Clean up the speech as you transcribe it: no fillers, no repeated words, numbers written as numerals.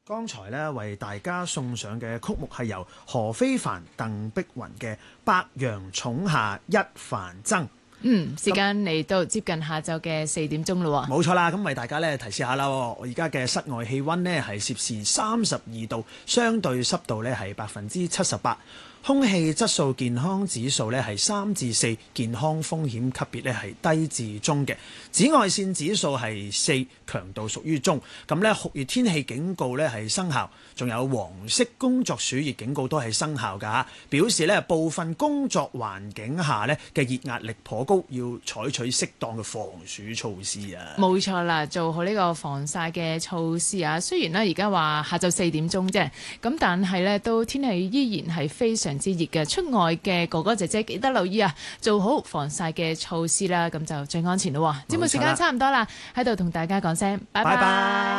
剛才咧為大家送上嘅曲目係由何非凡、鄧碧雲嘅《白楊塚下一帆爭》。 時間嚟到接近下晝嘅4點鐘咯。 冇錯啦，咁為大家咧提示下啦，我而家嘅室外氣溫呢係攝氏32度，相對濕度呢係78%，空氣質素健康指數呢係3至4，健康風險級別呢係低至中嘅，紫外線指數係4，強度屬於中。咁呢酷熱天氣警告呢係生效，仲有黃色工作暑熱警告都係生效㗎，表示呢部分工作環境下呢嘅熱壓力頗高，要採取適當嘅防暑措施啊！ 冇錯啦，做好呢個防曬嘅措施啊！雖然呢而家話下晝4點鐘啫，咁但係呢都天氣依然係非常之熱嘅，出外嘅哥哥姐姐記得留意啊，做好防曬嘅措施啦，咁就最安全咯。節目時間差唔多啦，喺度同大家講聲拜拜。